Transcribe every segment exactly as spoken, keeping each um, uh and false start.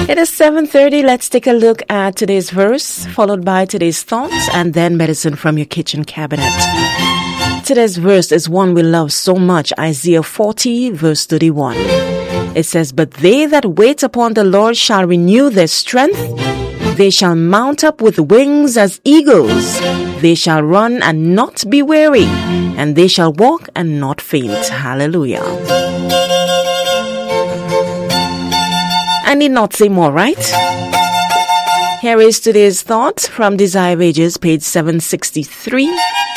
It is seven thirty. Let's take a look at today's verse, followed by today's thoughts, and then medicine from your kitchen cabinet. Today's verse is one we love so much, Isaiah forty, verse thirty-one. It says, "But they that wait upon the Lord shall renew their strength. They shall mount up with wings as eagles. They shall run and not be weary, and they shall walk and not faint." Hallelujah. I need not say more, right? Here is today's thought from Desire of Ages, page seven sixty-three.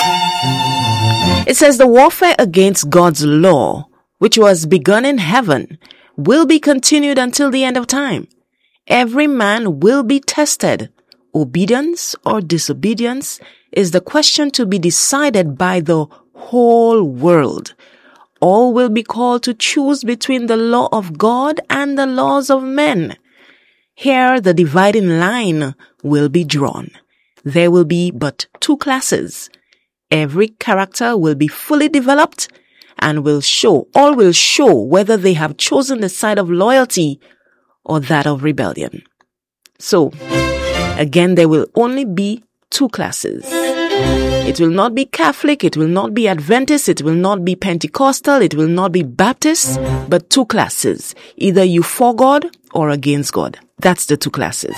It says, "The warfare against God's law, which was begun in heaven, will be continued until the end of time. Every man will be tested. Obedience or disobedience is the question to be decided by the whole world. All will be called to choose between the law of God and the laws of men. Here the dividing line will be drawn. There will be but two classes. Every character will be fully developed and will show, all will show whether they have chosen the side of loyalty or that of rebellion." So, again, there will only be two classes. It will not be Catholic, it will not be Adventist, it will not be Pentecostal, it will not be Baptist, but two classes. Either you for God or against God. That's the two classes.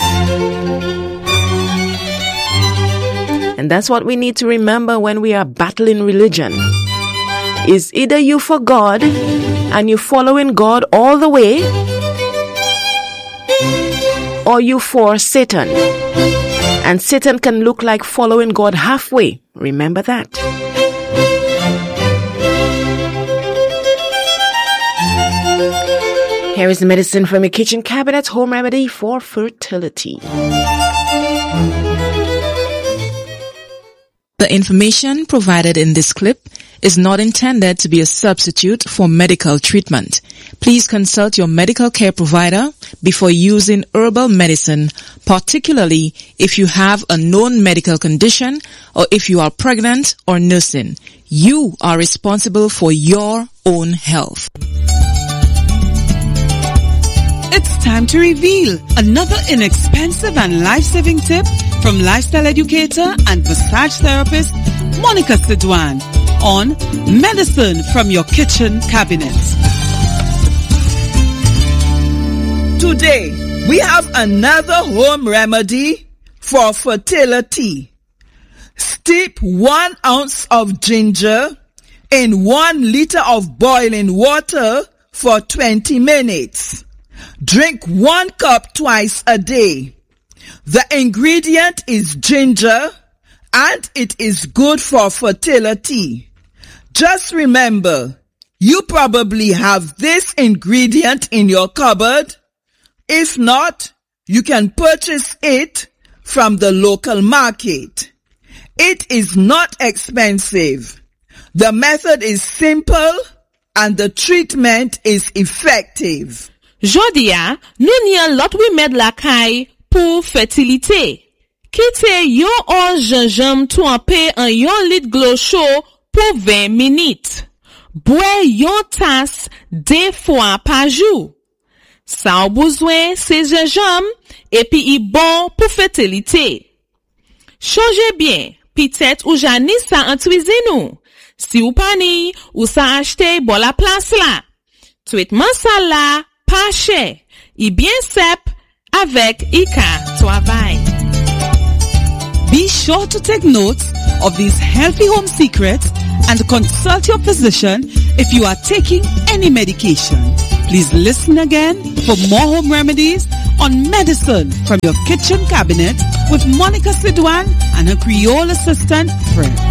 And that's what we need to remember when we are battling religion. Is either you for God and you following God all the way, or you for Satan. And Satan can look like following God halfway. Remember that. Here is the medicine from your kitchen cabinet, home remedy for fertility. The information provided in this clip is not intended to be a substitute for medical treatment. Please consult your medical care provider before using herbal medicine, particularly if you have a known medical condition or if you are pregnant or nursing. You are responsible for your own health. It's time to reveal another inexpensive and life-saving tip from lifestyle educator and massage therapist Monica Sidwan on Medicine from Your Kitchen Cabinet. Today, we have another home remedy for fertility. Steep one ounce of ginger in one liter of boiling water for twenty minutes. Drink one cup twice a day. The ingredient is ginger and it is good for fertility. Just remember, you probably have this ingredient in your cupboard. If not, you can purchase it from the local market. It is not expensive. The method is simple and the treatment is effective. Jodia, nou ni an lot remèd la kay pou fertilité. Kite yon or gingembre trempé en yon lit glo chaud pour vingt minutes. Bois yon tasse deux fois par jour. Sa ou besoin c'est gingembre et puis y bon pour fertilité. Changez bien, peut-être ou jani sa en cuisine ou. Si ou pani, ou sa achete bon la place là. Traitement ça là, pas cher, et bien sep avec Ika travail. Be sure to take notes of these healthy home secrets and consult your physician if you are taking any medication. Please listen again for more home remedies on Medicine from Your Kitchen Cabinet with Monica Sidwan and her Creole assistant, Fred.